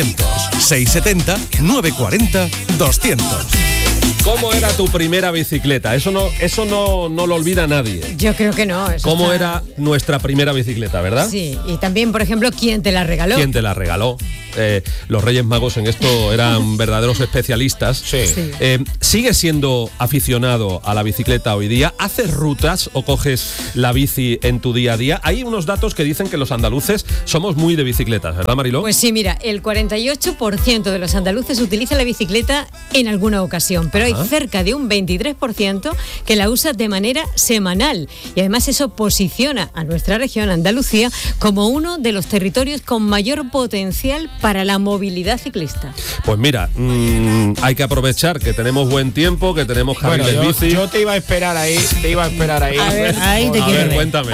670 940 200. ¿Cómo era tu primera bicicleta? Eso no lo olvida nadie. Yo creo que no. ¿Cómo era nuestra primera bicicleta, verdad? Sí, y también, por ejemplo, ¿quién te la regaló? ¿Quién te la regaló? Los Reyes Magos en esto eran verdaderos especialistas. Sí. ¿Sigues siendo aficionado a la bicicleta hoy día? ¿Haces rutas o coges la bici en tu día a día? Hay unos datos que dicen que los andaluces somos muy de bicicletas, ¿verdad, Mariló? Pues sí, mira, el 48% de los andaluces utiliza la bicicleta en alguna ocasión, pero hay cerca de un 23% que la usa de manera semanal. Y además eso posiciona a nuestra región, Andalucía, como uno de los territorios con mayor potencial para la movilidad ciclista. Pues mira, hay que aprovechar que tenemos buen tiempo, que tenemos carriles bici. Yo te iba a esperar ahí. A ver, cuéntame.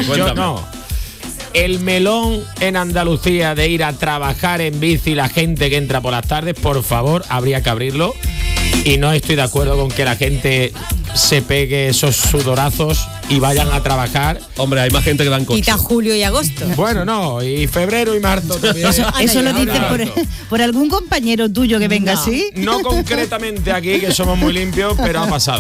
El melón en Andalucía de ir a trabajar en bici, la gente que entra por las tardes, por favor, habría que abrirlo. Y no estoy de acuerdo con que la gente se pegue esos sudorazos y vayan a trabajar. Hombre, hay más gente que va en coche. Quita julio y agosto. Bueno, no, y febrero y marzo también. Eso lo dices por algún compañero tuyo que venga así. No concretamente aquí, que somos muy limpios, pero ha pasado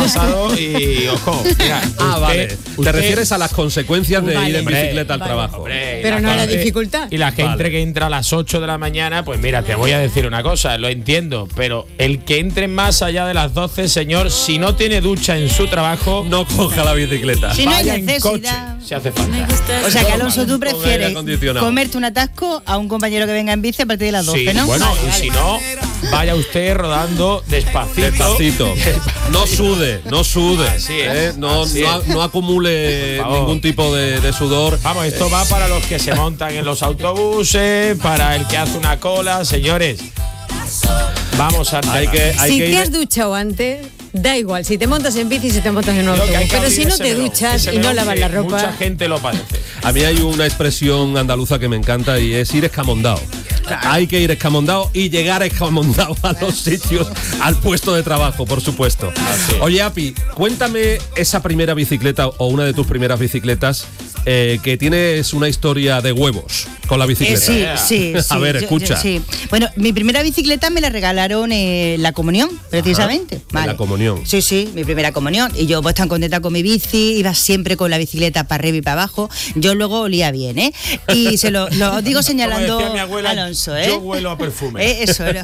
y ojo. Mira, vale. Te refieres a las consecuencias de ir en bicicleta al trabajo. Hombre, pero no a la dificultad. Y la gente que entra a las 8 de la mañana, pues mira, te voy a decir una cosa, lo entiendo, pero el que entre más allá de las 12, señor, si no tiene ducha en su trabajo, no coja la bicicleta. Si no hay vaya en necesidad. coche, si hace falta. O sea que, Alonso, tú prefieres comerte un atasco a un compañero que venga en bici a partir de las 12, sí, ¿no? Bueno, y si no, vaya usted rodando despacito. No sude. Así es, no acumule ningún tipo de sudor. Vamos, esto va para los que se montan en los autobuses, para el que hace una cola, señores. Vamos a si te has duchado antes, da igual, si te montas en bici, si te montas en un autobús, pero si no te duchas y no lavas la ropa. Mucha gente lo padece. A mí hay una expresión andaluza que me encanta y es ir escamondado. Hay que ir escamondado y llegar escamondado a los sitios, al puesto de trabajo, por supuesto. Oye, Api, cuéntame esa primera bicicleta o una de tus primeras bicicletas que tienes una historia de huevos con la bicicleta. Sí. A ver, escucha. Sí. Bueno, mi primera bicicleta me la regalaron en la comunión, precisamente. Vale. La comunión. Sí, mi primera comunión. Y yo pues tan contenta con mi bici, iba siempre con la bicicleta para arriba y para abajo. Yo luego olía bien, ¿eh? Y se lo digo señalando como decía mi abuela, Alonso, ¿eh? Yo huelo a perfume. Eso era.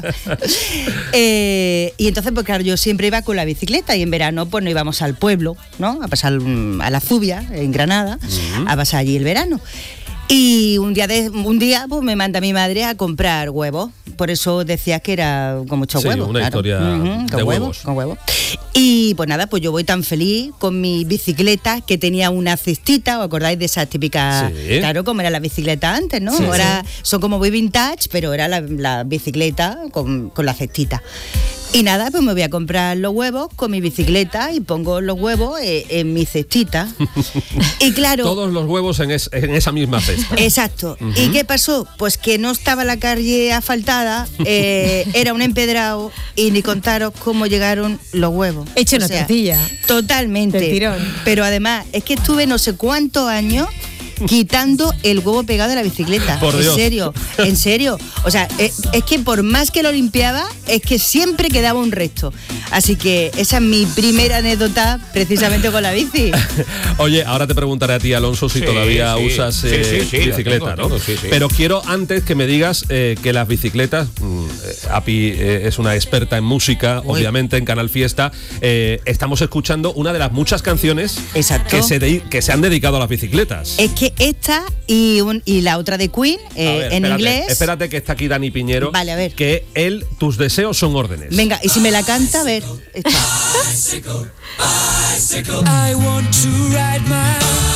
Y entonces, pues claro, yo siempre iba con la bicicleta y en verano pues nos íbamos al pueblo, ¿no? A pasar a la Zubia, en Granada, a pasar allí el verano. Y un día pues me manda mi madre a comprar huevos. Por eso decías que era con muchos huevos. Una historia de huevos. Con huevos. Y pues nada, pues yo voy tan feliz con mi bicicleta que tenía una cestita. ¿Os acordáis de esas típicas? Sí. Claro, como era la bicicleta antes, ¿no? Ahora son como muy vintage, pero era la bicicleta con la cestita. Y nada, pues me voy a comprar los huevos con mi bicicleta y pongo los huevos en mi cestita. Y claro... Todos los huevos en esa misma cesta. Exacto. ¿Y qué pasó? Pues que no estaba la calle asfaltada, era un empedrado y ni contaros cómo llegaron los huevos. Hecho una tortilla. Totalmente. De tirón. Pero además, es que estuve no sé cuántos años quitando el huevo pegado de la bicicleta. Por Dios. En serio. O sea, es que por más que lo limpiaba, es que siempre quedaba un resto. Así que esa es mi primera anécdota precisamente con la bici. Oye, ahora te preguntaré a ti, Alonso, si todavía usas bicicleta, ¿no? Tengo. Pero quiero antes que me digas que las bicicletas, Api es una experta en música, obviamente en Canal Fiesta, estamos escuchando una de las muchas canciones que se han dedicado a las bicicletas. Es que esta y la otra de Queen, en inglés. Espérate que está aquí Dani Piñero. Vale, a ver. Que tus deseos son órdenes. Venga, y si me la canta, a ver. Esta. Bicycle, bicycle. I want to ride my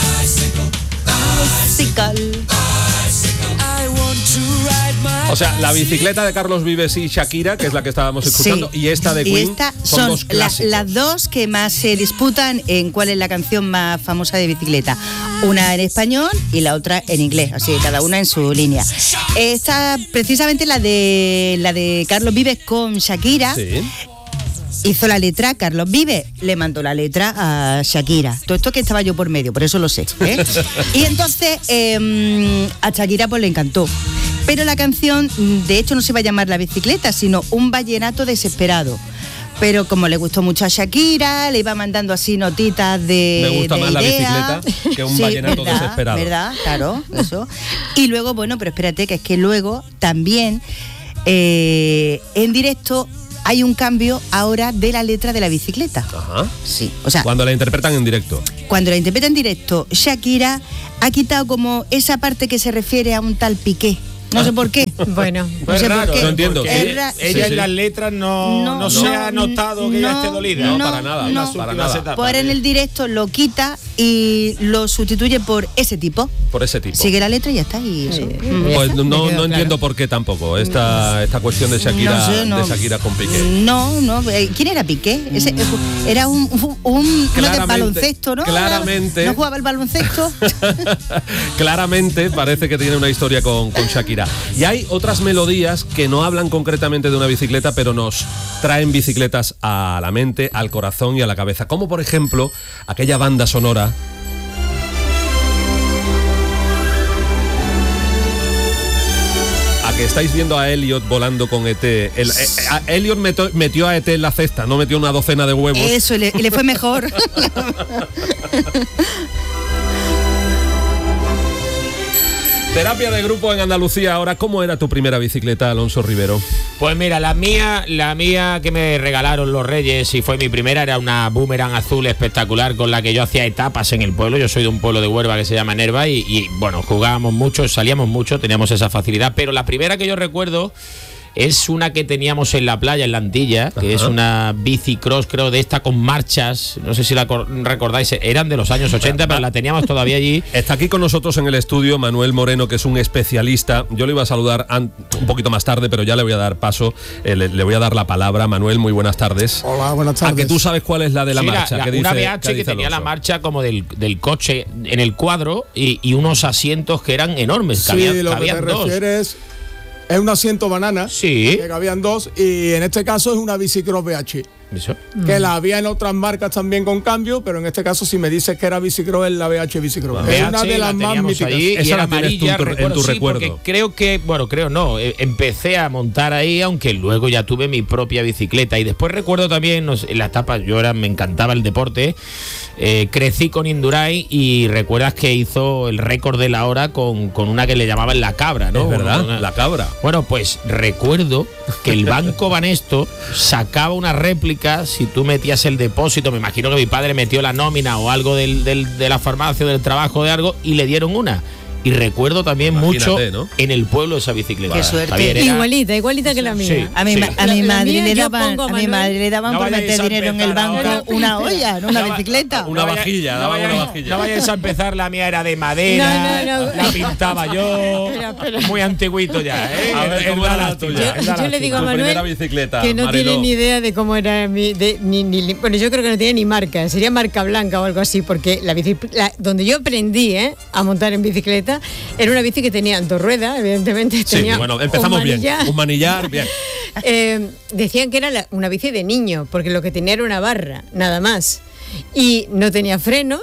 bicycle. I want to ride my. O sea, la bicicleta de Carlos Vives y Shakira, que es la que estábamos escuchando, y esta de Queen, y esta son dos clásicos. las dos que más se disputan en cuál es la canción más famosa de bicicleta. Una en español y la otra en inglés, así cada una en su línea. Esta, precisamente la de Carlos Vives con Shakira. Sí. Hizo la letra Carlos Vives, le mandó la letra a Shakira. Todo esto que estaba yo por medio, por eso lo sé, ¿eh? Y entonces a Shakira pues le encantó. Pero la canción, de hecho, no se va a llamar La Bicicleta, sino Un vallenato desesperado. Pero como le gustó mucho a Shakira, le iba mandando así notitas de Me gusta más idea. La Bicicleta que Un vallenato desesperado. ¿Verdad? Claro, eso. Y luego, bueno, pero espérate, que es que luego también en directo hay un cambio ahora de la letra de La Bicicleta. Ajá. Sí, o sea, Cuando la interpretan en directo. cuando la interpreta en directo, Shakira ha quitado como esa parte que se refiere a un tal Piqué. No sé por qué. Bueno, No sé por qué. no entiendo. porque Es ella Sí, en las sí. letras no se ha notado que ella esté dolida. No, para nada, no. para nada. Pues en el directo lo quita y lo sustituye por ese tipo. Por ese tipo. Sigue la letra y ya está. Y eso. Pues no, Me quedó no entiendo claro. por qué tampoco esta cuestión de Shakira, No sé, no. de Shakira con Piqué. No. ¿Quién era Piqué? Era uno de Claramente, baloncesto, ¿no? claramente. ¿No jugaba el baloncesto? Claramente parece que tiene una historia con Shakira. Y hay otras melodías que no hablan concretamente de una bicicleta, pero nos traen bicicletas a la mente, al corazón y a la cabeza. Como por ejemplo aquella banda sonora a que estáis viendo a Elliot volando con ET. Elliot metió a ET en la cesta, no metió una docena de huevos. Eso, y le fue mejor. Terapia de grupo en Andalucía ahora. ¿Cómo era tu primera bicicleta, Alonso Rivero? Pues mira, la mía que me regalaron los Reyes y fue mi primera, era una Boomerang azul espectacular con la que yo hacía etapas en el pueblo. Yo soy de un pueblo de Huelva que se llama Nerva y bueno, jugábamos mucho, salíamos mucho, teníamos esa facilidad. Pero la primera que yo recuerdo es una que teníamos en la playa, en la Antilla, que es una bicicross, creo, de esta con marchas. No sé si la recordáis, eran de los años 80, pero la teníamos todavía allí. Está aquí con nosotros en el estudio Manuel Moreno, que es un especialista. Yo le iba a saludar un poquito más tarde, pero ya le voy a dar paso, le voy a dar la palabra. Manuel, muy buenas tardes. Hola, buenas tardes. ¿A que tú sabes cuál es la de la Sí, marcha? ¿Qué una dice- BH qué que dice tenía la Alonso? marcha como del coche en el cuadro y unos asientos que eran enormes. Sí, Cabían lo que te cabían dos. refieres es un asiento banana. Sí. Que habían dos y en este caso es una bicicross BH. Eso. Que la había en otras marcas también con cambio, pero en este caso si me dices que era bicicross es la BH bicicross. Es una BH de la las más teníamos míticas. allí Esa y era la tienes tú amarilla, en tu recuerdo, sí, recuerdo. porque creo que, bueno, creo no, empecé a montar ahí, aunque luego ya tuve mi propia bicicleta y después recuerdo también, en la etapa, me encantaba el deporte, crecí con Indurain y recuerdas que hizo el récord de la hora con una que le llamaban la cabra, ¿no? Es verdad, Una- la cabra. Bueno, pues recuerdo que el Banco Banesto sacaba una réplica si tú metías el depósito. Me imagino que mi padre metió la nómina o algo de la farmacia, del trabajo, de algo, y le dieron una. Y recuerdo también Imagínate, mucho ¿no? en el pueblo esa bicicleta. Qué suerte. Javier, era- igualita que la mía. Sí. A mi, Sí. a mi La madre mía le yo daban, pongo a a mi Manuel. madre le daban No por vayáis meter a dinero en el empezar banco ahora. una olla, no una No va- bicicleta. Una vajilla, No daba una vayáis, vajilla. no vayáis a empezar, la mía era de madera, No. la pintaba yo, Espera. muy antiguito ya, ¿eh? A ver, ¿cómo Es era la lástima, tuya? es Yo lástima. le digo a Tu Manuel primera bicicleta, que no Mariló. tiene ni idea de cómo era bueno, yo creo que no tiene ni marca, sería marca blanca o algo así, porque donde yo aprendí a montar en bicicleta era una bici que tenía dos ruedas, evidentemente. Sí, tenía bueno, empezamos un bien. manillar. Un manillar, bien. Decían que era una bici de niño, porque lo que tenía era una barra, nada más. Y no tenía frenos.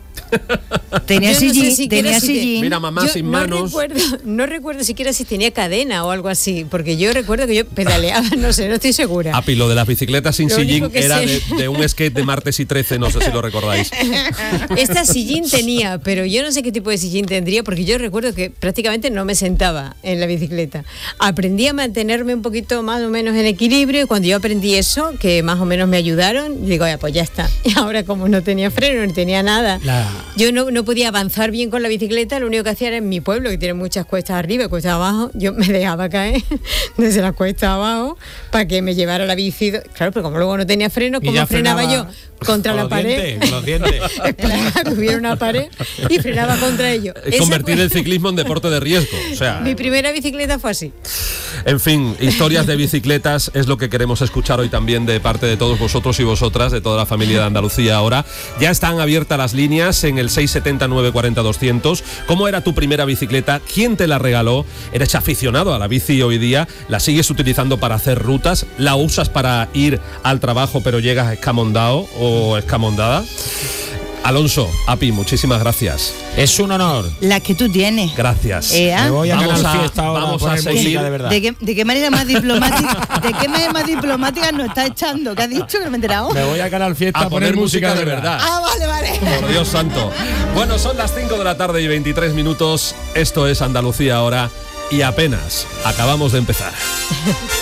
Tenía Yo no sé sillín, siquiera tenía si te- sillín. Mira, mamá Yo sin manos. no recuerdo siquiera si tenía cadena o algo así, porque yo recuerdo que yo pedaleaba, no sé, no estoy segura. Api, lo de las bicicletas sin Lo único sillín que era sé- de un skate de martes y 13, no sé si lo recordáis. Esta sillín tenía, pero yo no sé qué tipo de sillín tendría, porque yo recuerdo que prácticamente no me sentaba en la bicicleta. Aprendí a mantenerme un poquito más o menos en equilibrio y cuando yo aprendí eso, que más o menos me ayudaron, digo, ya, pues ya está. Y ahora como no tenía freno, no tenía nada, yo no podía avanzar bien con la bicicleta, lo único que hacía era en mi pueblo, que tiene muchas cuestas arriba y cuestas abajo, yo me dejaba caer desde las cuestas abajo para que me llevara la bici. Claro, pero como luego no tenía freno, Y ¿cómo ya frenaba yo? Contra con la los pared. dientes, con los dientes. Esperaba que hubiera una pared y frenaba contra ello. Es Esa convertir fue- el ciclismo en deporte de riesgo. O sea, Mi primera bicicleta fue así. en fin, historias de bicicletas es lo que queremos escuchar hoy también de parte de todos vosotros y vosotras, de toda la familia de Andalucía ahora. Ya están abiertas las líneas en el 670 940 200. ¿Cómo era tu primera bicicleta? ¿Quién te la regaló? ¿Eres aficionado a la bici hoy día? ¿La sigues utilizando para hacer rutas? ¿La usas para ir al trabajo pero llegas escamondado o escamondada? Alonso, Api, muchísimas gracias. Es un honor. Las que tú tienes. Gracias. Me voy a Vamos Canal a- Fiesta ahora vamos a poner a seguir. música de verdad. ¿De qué manera más diplomática? ¿De qué manera más diplomática nos está echando? ¿Qué ha dicho? Que no me he enterado. Me voy a Canal Fiesta A poner música de verdad. Ah, vale. Por Dios santo. Bueno, son las 5 de la tarde y 23 minutos. Esto es Andalucía ahora y apenas acabamos de empezar.